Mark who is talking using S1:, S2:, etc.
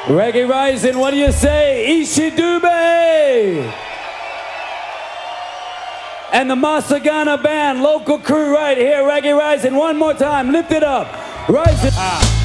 S1: Reggae Rising, what do you say? Ishidube! And the Masagana Band, local crew right here, Reggae Rising. One more time, lift it up. Rising.